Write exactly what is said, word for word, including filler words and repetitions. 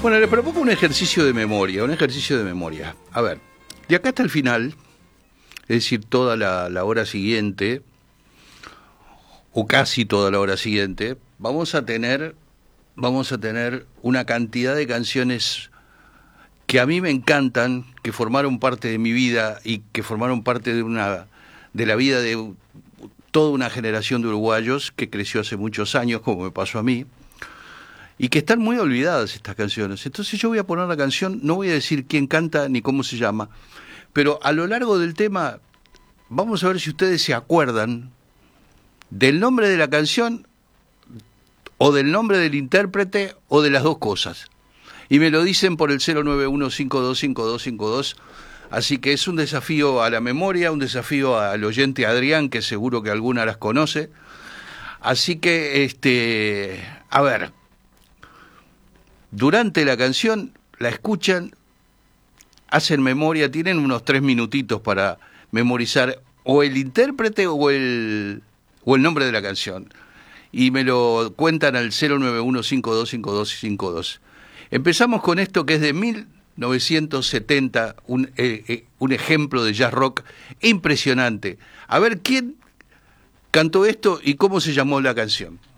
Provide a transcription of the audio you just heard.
Bueno, les propongo un ejercicio de memoria, un ejercicio de memoria. A ver, de acá hasta el final, es decir, toda la, la hora siguiente, o casi toda la hora siguiente, vamos a tener, vamos a tener una cantidad de canciones que a mí me encantan, que formaron parte de mi vida y que formaron parte de una de la vida de toda una generación de uruguayos que creció hace muchos años, como me pasó a mí, y que están muy olvidadas estas canciones. Entonces yo voy a poner la canción, no voy a decir quién canta ni cómo se llama, pero a lo largo del tema vamos a ver si ustedes se acuerdan del nombre de la canción o del nombre del intérprete o de las dos cosas. Y me lo dicen por el cero nueve uno cinco dos cinco dos cinco dos. Así que es un desafío a la memoria, un desafío al oyente Adrián, que seguro que alguna las conoce. Así que, este, a ver, durante la canción la escuchan, hacen memoria, tienen unos tres minutitos para memorizar o el intérprete o el, o el nombre de la canción. Y me lo cuentan al cero nueve uno cinco dos cinco dos cinco dos. Empezamos con esto que es de mil novecientos setenta, un, eh, eh, un ejemplo de jazz rock impresionante. A ver quién cantó esto y cómo se llamó la canción.